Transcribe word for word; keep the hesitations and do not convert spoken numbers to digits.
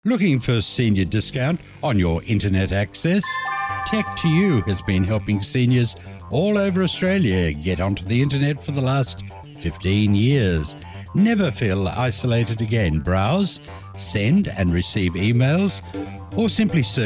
Looking for senior discount on your internet access? Tech to You has been helping seniors all over Australia get onto the internet for the last fifteen years. Never feel isolated again. Browse, send and receive emails, or simply search